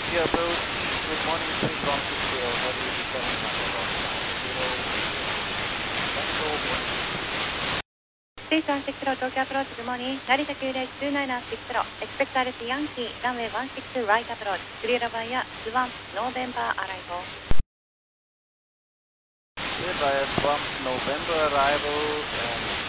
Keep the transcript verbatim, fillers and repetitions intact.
Tokyo approach, good morning, three one six zero, heavy descending number of zero, Tango one. three one six zero, Tokyo approach, good morning, Narita Q H two nine six zero, expect Alice Yankee, runway one six two right approach, clear via Swan, November arrival. Clear via Swan, November arrival, and